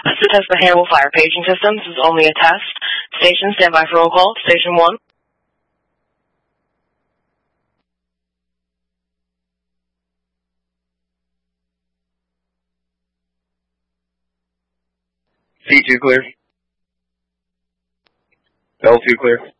This is a test for Hannibal Fire Paging Systems. This is only a test. Station, stand by for roll call. Station 1. C2 clear. L2 clear.